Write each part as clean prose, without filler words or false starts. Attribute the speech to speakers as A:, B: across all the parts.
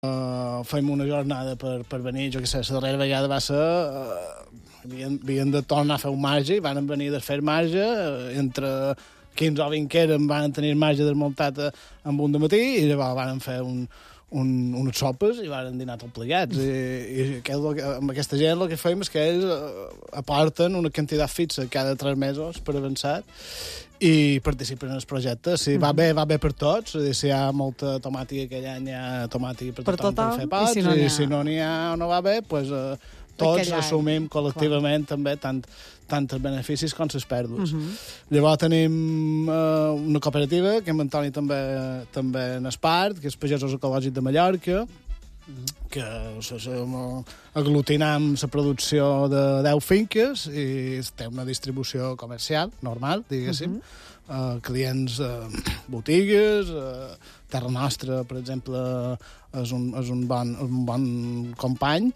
A: fem una jornada per venir, jo què sé, la darrera vegada va ser... havien de tornar a fer un marge i van venir de fer marge, entre 15 o 20 que eren, van tenir marge desmuntat amb un de matí i llavors van fer unes sopes i van dinar tot plegats. I amb aquesta gent el que fem és que ells aporten una quantitat fixa cada 3 mesos per avançat i participen en els projectes. Si va bé per tots, si hi ha molta tomàtica aquell any, hi ha tomàtica per tothom per fer pots, i si no n'hi ha o no va bé, doncs tots assumim col·lectivament també tant els beneficis com les pèrdues. Llavors tenim una cooperativa, que amb Antoni també n'és part, que és Pagesos Ecològics de Mallorca, que aglutinam la producció de 10 finques i té una distribució comercial normal, diguéssim, clients botigues, Terra Nostra, per exemple, és un bon company,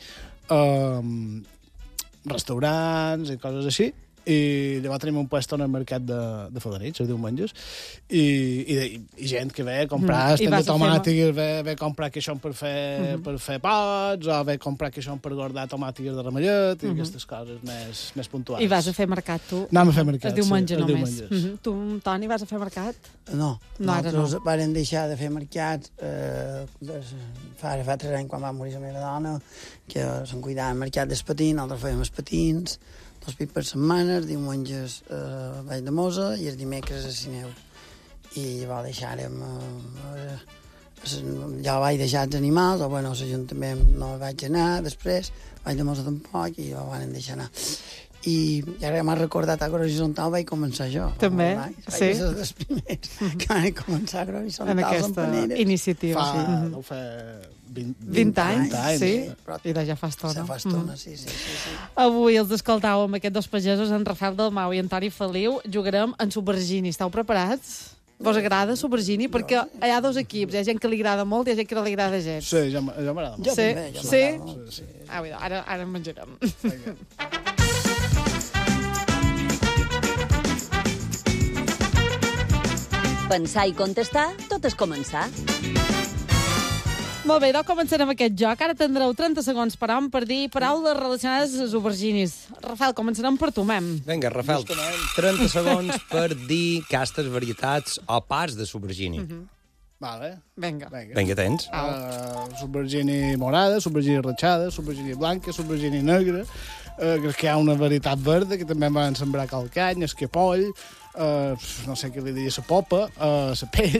A: restaurants i coses així, i llavors tenim un puesto en el mercat de Falanits, els diumenges, i gent que ve a comprar estem de tomàtiques, ve a comprar queixons per fer pots, o ve a comprar queixons per guardar tomàtiques de ramellet, i aquestes coses més puntuals.
B: I vas a fer mercat, tu?
A: Anem a fer mercat,
B: el diumenge només. Tu, Toni, vas a fer mercat?
C: No, nosaltres vam deixar de fer mercat fa 3 anys, quan va morir la meva dona, que se'n cuidava el mercat del patín, nosaltres fèiem els patins, 2 pits per setmana, els diumenges vaig de Mosa i els dimecres a Sineu. I llavors deixàrem... ja vaig deixar els animals, o bueno, a l'Ajuntament no vaig anar, després vaig de Mosa tampoc i ho van deixar anar. I ara m'ha recordat Agrohoritzontal, vaig començar jo.
B: També, sí.
C: Vaig ser dels primers que van començar Agrohoritzontal.
B: En aquesta iniciativa, sí.
A: Deu fer
B: 20 anys, sí. I de ja fa estona.
C: Ja fa estona, sí.
B: Avui els escoltàvem aquests 2 pagesos, en Rafael Dalmau i Antoni Feliu. Jugarem en Subvergini. Esteu preparats? Vos agrada Subvergini? Perquè hi ha 2 equips. Hi ha gent que li agrada molt i hi ha gent que no li agrada gens.
A: Sí, jo m'agrada molt.
C: Jo també, jo m'agrada molt.
B: Sí? Ara en menjarem.
D: Pensar i contestar, tot és començar.
B: Molt bé, doncs començarem aquest joc. Ara tindreu 30 segons per hom per dir paraules relacionades amb els auberginis. Rafael, començarem per tu, mem.
E: Vinga, Rafael, 30 segons per dir castes, varietats o parts de aubergini.
A: Vale.
B: Vinga,
E: tens.
A: Aubergini morada, aubergini ratxada, aubergini blanca, aubergini negra. Crec que hi ha una varietat verda, que també van sembrar calcany, escapoll, no sé què li diria, la popa, la pell.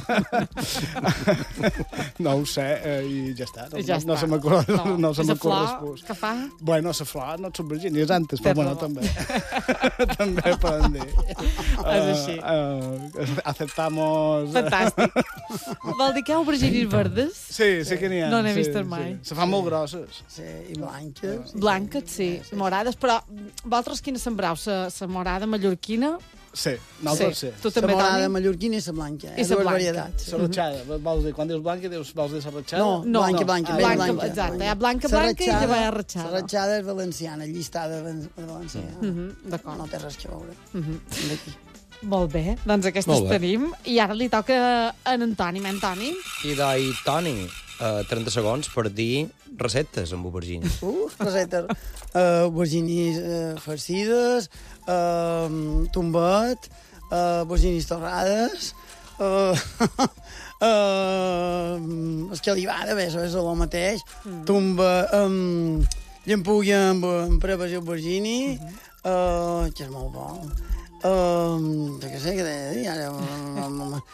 A: No ho sé, i ja està. No se m'acorda. No se m'acorda.
B: Què fa?
A: Bueno, la flor no és aubergini, és antes, però bueno, també. També poden dir.
B: És així.
A: Aceptamos...
B: Fantàstic. Vol dir que hi ha auberginis verdes?
A: Sí que n'hi ha.
B: No n'he vist mai.
A: Se fan molt grosses.
C: Sí, i blanques.
B: Blanques, sí. Morades, però vosaltres quina sembrau? La morada mallorquina?
A: Sí, nosaltres sí.
B: Tu també,
C: la morada
B: Toni?
C: mallorquina i la blanca.
B: I la blanca.
A: La ratxada. Vols dir, quan dius blanca, vols dir la ratxada?
C: No, blanca.
B: Exacte, hi ha blanca i llavors hi ha ratxada.
C: La ratxada és valenciana, llistada valenciana.
B: D'acord.
C: No té res a veure. D'aquí.
B: Molt bé, doncs aquestes tenim. I ara li toca a en Antoni. Antoni?
E: I doi, Toni, 30 segons per dir receptes amb aubergines.
C: Receptes. Aubergines farcides, tombet, aubergines torrades, escalivada, bé, això és el mateix. Tomba, llampulla amb preves i aubergini, que és molt bo. Què sé què dir, ara...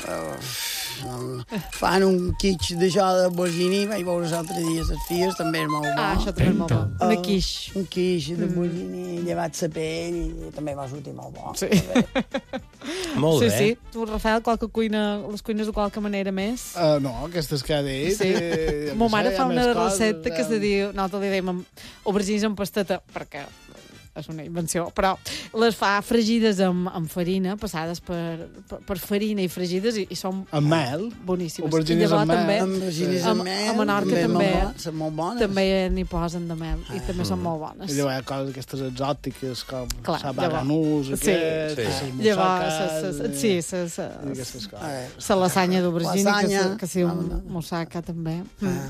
C: fan un quiche d'això d'aubergini, vaig veure els altres dies les filles, també és molt bo.
B: Això també és molt bo. Un quiche.
C: Un quiche d'aubergini, llevat la pell, i també va sortir molt bo.
B: Sí.
E: Molt bé.
B: Sí. Tu, Rafael, les cuines de qualque manera més?
A: No, aquestes que ha dit.
B: Sí. Ma mare fa una recepta que se diu... Nosaltres li dèiem aubergines amb pasteta, perquè és una invenció, però les fa fregides amb farina, passades per farina i fregides, i són
A: amb mel.
B: Boníssimes.
A: Aubergines amb mel.
C: Aubergines amb mel.
B: A Menorca també.
C: Són molt bones.
B: També n'hi posen de mel, i també són molt bones.
A: I llavors hi ha coses aquestes exòtiques, com
C: sabaganús,
B: llavors, sí, la lasanya d'aubergini, que sí, un moussaka també.